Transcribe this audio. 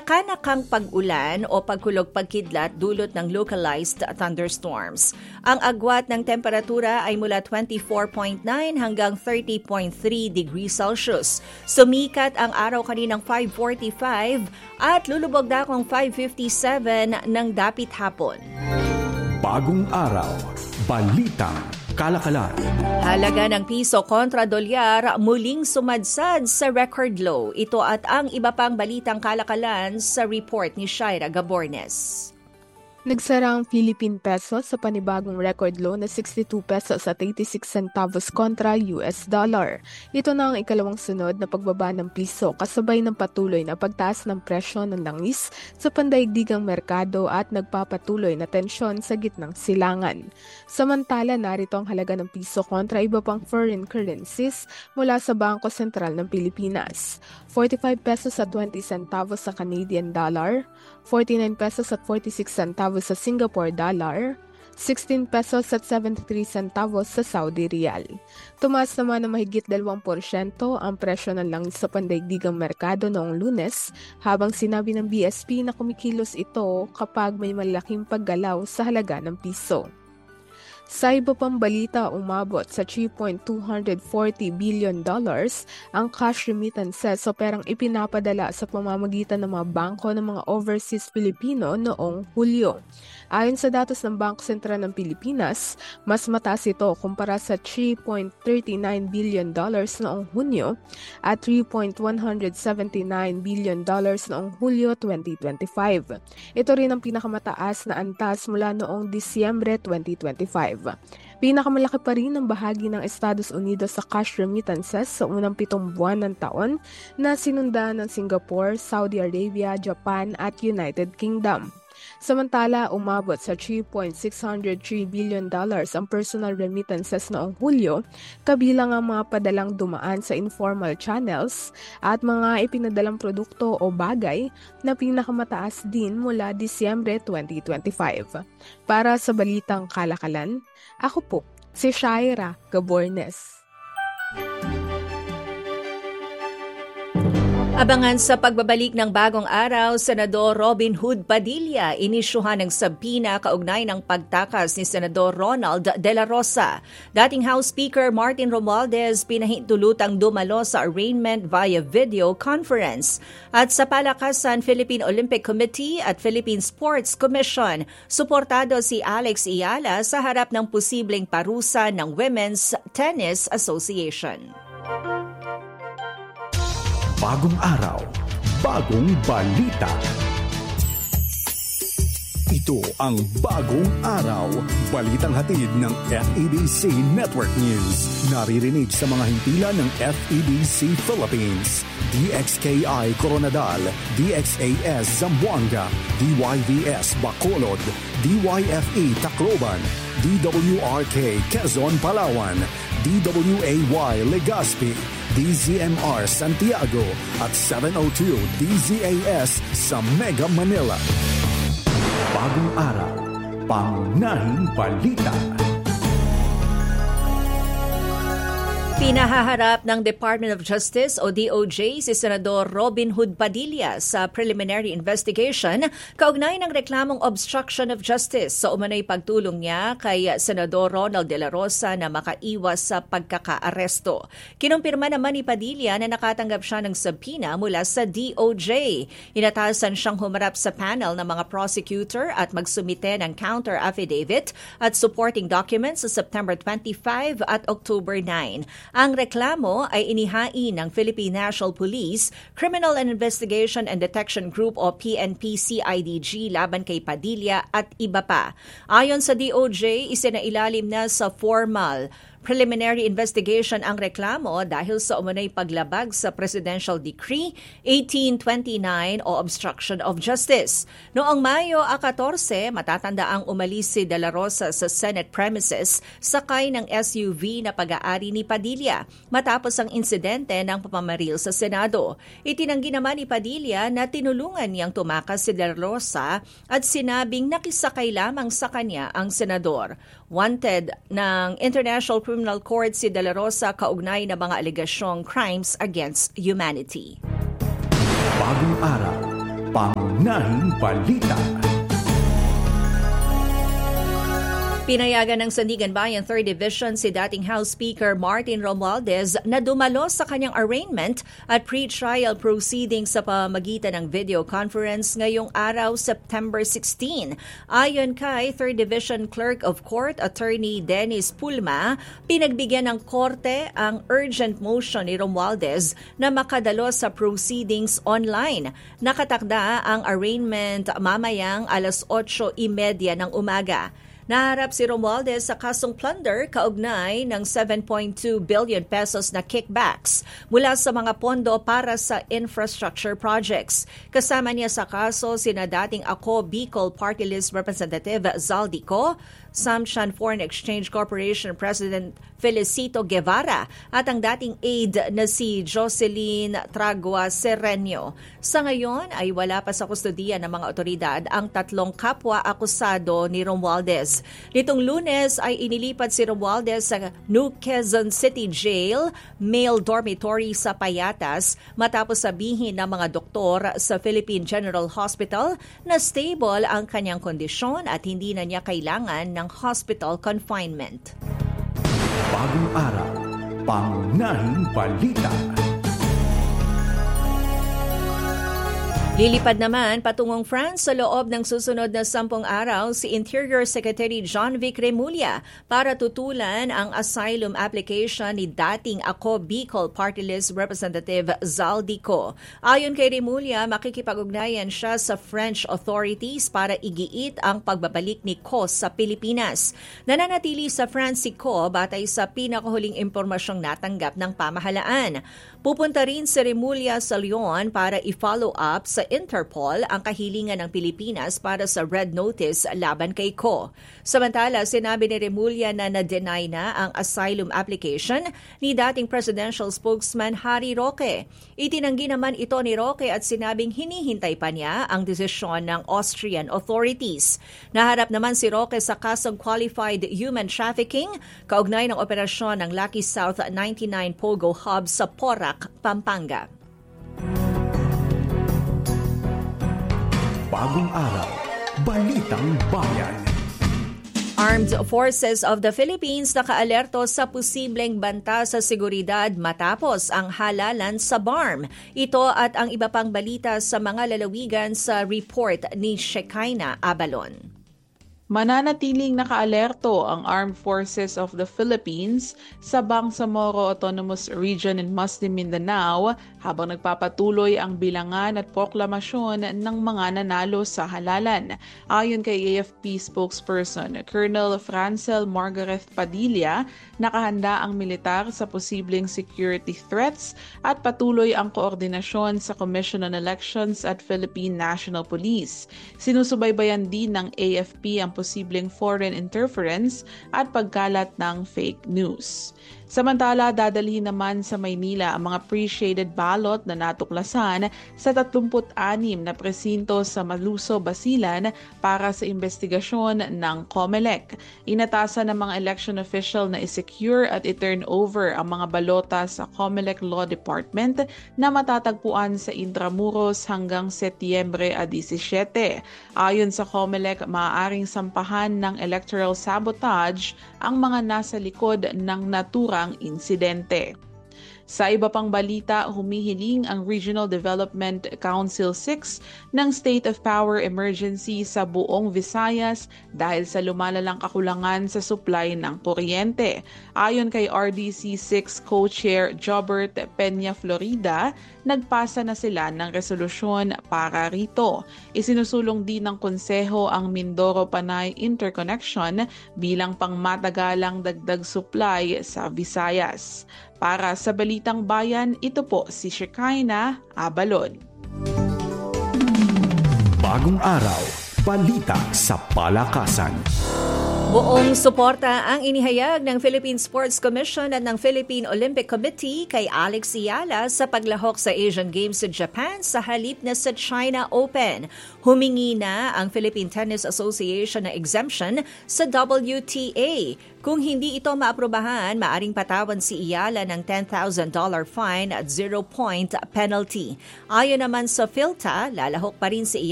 Nakanakang pag-ulan o pagkulog-pagkidlat dulot ng localized thunderstorms. Ang agwat ng temperatura ay mula 24.9 hanggang 30.3 degrees Celsius. Sumikat ang araw kaninang 5:45 at lulubog dakong 5:57 ng dapit hapon. Bagong araw, balitang kalakalan. Halaga ng piso kontra dolyar muling sumadsad sa record low. Ito at ang iba pang balitang kalakalan sa report ni Shaira Gabornes. Nagsara ang Philippine peso sa panibagong record low na 62 pesos at 86 centavos kontra US dollar. Ito na ang ikalawang sunod na pagbaba ng piso kasabay ng patuloy na pagtaas ng presyo ng langis sa pandaigdigang merkado at nagpapatuloy na tensyon sa gitnang silangan. Samantala, narito ang halaga ng piso kontra iba pang foreign currencies mula sa Bangko Sentral ng Pilipinas. 45 pesos at 20 centavos sa Canadian dollar, 49 pesos at 46 centavos sa Singapore dollar, 16 pesos at 73 centavos sa Saudi Riyal. Tumaas naman na mahigit 2% ang presyo ng langis sa pandaigdigang merkado noong Lunes, habang sinabi ng BSP na kumikilos ito kapag may malaking paggalaw sa halaga ng piso. Sa iba pang balita, umabot sa $3.240 billion ang cash remittances o perang ipinapadala sa pamamagitan ng mga bangko ng mga overseas Pilipino noong Hulyo. Ayon sa datos ng Bangko Sentral ng Pilipinas, mas mataas ito kumpara sa $3.39 billion noong Hunyo at $3.179 billion noong Hulyo 2025. Ito rin ang pinakamataas na antas mula noong Disyembre 2025. Pinakamalaki pa rin ang bahagi ng Estados Unidos sa cash remittances sa unang 7 buwan ng taon na sinundan ng Singapore, Saudi Arabia, Japan at United Kingdom. Samantala, umabot sa $3.603 billion ang personal remittances noong Hulyo, kabilang ang mga padalang dumaan sa informal channels at mga ipinadalang produkto o bagay na pinakamataas din mula Disyembre 2025. Para sa Balitang Kalakalan, ako po si Shaira Gabornes. Abangan sa pagbabalik ng Bagong Araw, Senador Robin Hood Padilla inisyuhan ng sabina kaugnay ng pagtakas ni Senador Ronald De La Rosa. Dating House Speaker Martin Romualdez pinahintulutang dumalo sa arraignment via video conference. At sa palakasan, Philippine Olympic Committee at Philippine Sports Commission, suportado si Alex Iyala sa harap ng posibleng parusa ng Women's Tennis Association. Bagong araw, bagong balita. Ito ang Bagong Araw, balitang hatid ng FEBC Network News. Naririnig sa mga himpilan ng FEBC Philippines, DXKI Coronadal, DXAS Zamboanga, DYVS Bacolod, DYFE Tacloban, DWRK Quezon Palawan, DWAY Legazpi, DZMR Santiago at 702 DZAS sa Mega Manila. Bagong araw, pangunahing balita. Pinahaharap ng Department of Justice o DOJ si Senador Robin Hood Padilla sa preliminary investigation kaugnay ng reklamong obstruction of justice sa umano'y pagtulong niya kay Senador Ronald De La Rosa na makaiwas sa pagkakaaresto. Kinumpirma naman ni Padilla na nakatanggap siya ng subpoena mula sa DOJ. Inatasan siyang humarap sa panel ng mga prosecutor at magsumite ng counter affidavit at supporting documents sa September 25 at October 9. Ang reklamo ay inihain ng Philippine National Police, Criminal and Investigation and Detection Group o PNP-CIDG laban kay Padilla at iba pa. Ayon sa DOJ, isinailalim na sa formal preliminary investigation ang reklamo dahil sa umano'y paglabag sa Presidential Decree 1829 o obstruction of justice. Noong Mayo 14, matatanda ang umalis si De La Rosa sa Senate premises sakay ng SUV na pag-aari ni Padilla matapos ang insidente ng pamamaril sa Senado. Itinanggi naman ni Padilla na tinulungan niyang tumakas si De La Rosa at sinabing nakisakay lamang sa kanya ang senador. Wanted ng International Criminal Court si De La Rosa kaugnay na mga alegasyong crimes against humanity. Bagong araw, Pangunahing balita. Pinayagan ng Sandigan Bayan 3rd Division si dating House Speaker Martin Romualdez na dumalo sa kanyang arraignment at pre-trial proceedings sa pamamagitan ng video conference ngayong araw, September 16. Ayon kay 3rd Division Clerk of Court Attorney Dennis Pulma, pinagbigyan ng korte ang urgent motion ni Romualdez na makadalo sa proceedings online. Nakatakda ang arraignment mamayang alas 8:30 ng umaga. Naharap si Romualdez sa kasong plunder kaugnay ng 7.2 billion pesos na kickbacks mula sa mga pondo para sa infrastructure projects. Kasama niya sa kaso sina dating Ako Bicol Party List Representative Zaldico, Samchan Foreign Exchange Corporation President Felicito Guevara at ang dating aide na si Jocelyn Tragua Sereno. Sa ngayon ay wala pa sa kustodiya ng mga otoridad ang tatlong kapwa akusado ni Romualdez. Nitong Lunes ay inilipat si Romualdez sa New Quezon City Jail, male dormitory sa Payatas matapos sabihin ng mga doktor sa Philippine General Hospital na stable ang kanyang kondisyon at hindi na niya kailangan ng hospital confinement. Bagong araw, pangunahing balita. Lilipad naman patungong France sa loob ng susunod na 10 araw si Interior Secretary John Vic Remulla para tutulan ang asylum application ni dating Ako Bicol Party List Representative Zaldico. Ayon kay Remulla, makikipag-ugnayan siya sa French authorities para igiit ang pagbabalik ni Ko sa Pilipinas. Nananatili sa France si Ko batay sa pinakahuling impormasyong natanggap ng pamahalaan. Pupunta rin si Remulla sa Lyon para i-follow up sa Interpol ang kahilingan ng Pilipinas para sa red notice laban kay Ko. Samantala, sinabi ni Remulla na na-deny na ang asylum application ni dating presidential spokesman Harry Roque. Itinanggi naman ito ni Roque at sinabing hinihintay pa niya ang desisyon ng Austrian authorities. Naharap naman si Roque sa kasong qualified human trafficking kaugnay ng operasyon ng Lucky South 99 Pogo Hub sa Porac, Pampanga. Bagong araw, Balitang Bayan. Armed Forces of the Philippines nakaalerto sa posibleng banta sa seguridad matapos ang halalan sa BARM. Ito at ang iba pang balita sa mga lalawigan sa report ni Shekinah Abalon. Mananatiling nakaalerto ang Armed Forces of the Philippines sa Bangsamoro Autonomous Region in Muslim Mindanao habang nagpapatuloy ang bilangan at proklamasyon ng mga nanalo sa halalan. Ayon kay AFP spokesperson Colonel Francel Margaret Padilla, nakahanda ang militar sa posibleng security threats at patuloy ang koordinasyon sa Commission on Elections at Philippine National Police. Sinusubaybayan din ng AFP ang posibleng foreign interference at pagkalat ng fake news. Samantala, dadalhin naman sa Maynila ang mga pre-shaded ballot na natuklasan sa 36 na presinto sa Maluso, Basilan para sa investigasyon ng COMELEC. Inatasan ng mga election official na i-secure at i-turn over ang mga balota sa COMELEC Law Department na matatagpuan sa Intramuros hanggang Setyembre 17. Ayon sa COMELEC, maaaring sampahan ng electoral sabotage ang mga nasa likod ng naturang insidente. Sa iba pang balita, humihiling ang Regional Development Council 6 ng State of Power Emergency sa buong Visayas dahil sa lumalalang kakulangan sa supply ng kuryente. Ayon kay RDC 6 Co-Chair Jobert Peña Florida, nagpasa na sila ng resolusyon para rito. Isinusulong din ng Konseho ang Mindoro-Panay Interconnection bilang pangmatagalang dagdag supply sa Visayas. Para sa Balitang Bayan, ito po si Shekinah Abalon. Bagong araw, balita sa palakasan. Buong suporta ang inihayag ng Philippine Sports Commission at ng Philippine Olympic Committee kay Alex Ayala sa paglahok sa Asian Games sa Japan sa halip na sa China Open. Humingi na ang Philippine Tennis Association na exemption sa WTA. Kung hindi ito maaprubahan, maaring patawan si Ayala ng $10,000 fine at 0-point penalty. Ayon naman sa PhilTA, lalahok pa rin si Ayala